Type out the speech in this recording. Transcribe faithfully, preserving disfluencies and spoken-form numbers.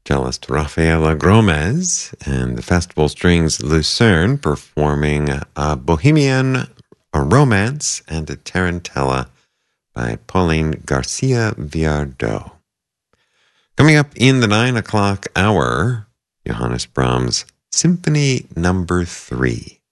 cellist Rafaela Gomez, and the Festival Strings Lucerne performing a Bohemian a Romance and a Tarantella by Pauline Garcia Viardot. Coming up in the nine o'clock hour, Johannes Brahms' Symphony Number Three.